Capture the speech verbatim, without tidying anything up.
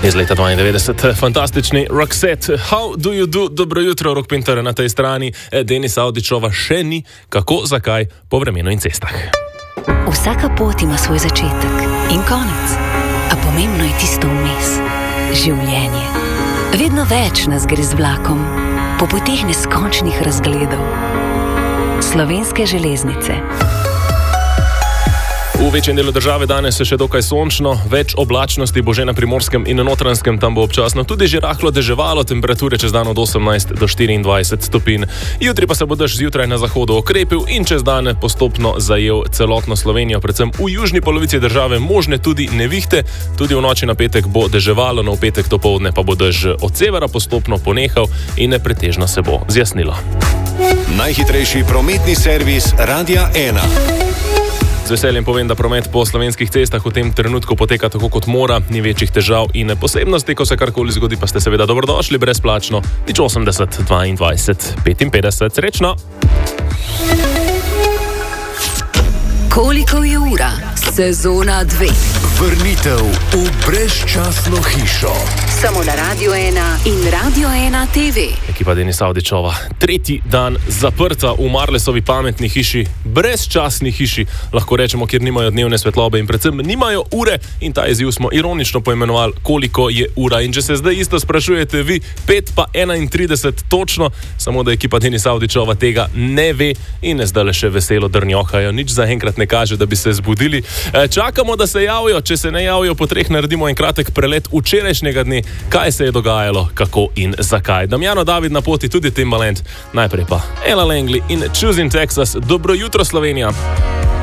Iz leta dvaindevetdeset, fantastični Roxette, How do you do? Dobro jutro, Rok Pinter na tej strani, Denis Avdićova še ni, kako, zakaj, po vremenu in cestah. Vsaka pot ima svoj začetek in konec, a pomembno je tisto vmes, življenje. Vedno več nas gre z vlakom, po poteh neskončnih razgledov. Slovenske železnice. V večjem delu države danes je še dokaj sončno, več oblačnosti bo že na Primorskem in na Notranjskem, tam bo občasno tudi že rahlo deževalo, temperature čez dan od osemnajst do štiriindvajset stopinj. Jutri pa se bo dež zjutraj na zahodu okrepil in čez dan postopno zajel celotno Slovenijo, predvsem v južni polovici države možne tudi nevihte, tudi v noči na petek bo deževalo, no v petek dopoldne pa bo dež od severa postopno ponehal in pretežno se bo zjasnilo. Najhitrejši prometni servis Radia ena. Z veseljem povem, da promet po slovenskih cestah v tem trenutku poteka tako kot mora, ni večjih težav in posebnosti, ko se karkoli zgodi, pa ste seveda dobrodošli brezplačno. Nič osemdeset, dvaindvajset, petinpetdeset, srečno! Koliko je ura? Sezona dve. Vrnitev v brezčasno hišo. Samo na Radio ena in Radio ena te ve. Ekipa Denis Avdićova. Tretji dan zaprta v Marlesovi pametni hiši, brezčasni hiši, lahko rečemo, kjer nimajo dnevne svetlobe in predvsem nimajo ure, in ta izziv smo ironično poimenovali, koliko je ura. In če se zdaj isto sprašujete vi, pet pa enaintrideset točno, samo da ekipa Denis Avdićova tega ne ve in ne zdaj le še veselo drnjohajo. Nič zaenkrat ne kaže, da bi se zbudili. E, čakamo, da se javijo, če se ne javijo, po treh naredimo en kratek prelet včerajšnjega dne, kaj se je dogajalo, kako in zakaj. Damjano David na poti, tudi Timbaland, najprej pa Ella Langley in Choosing Texas. Dobro jutro, Slovenija!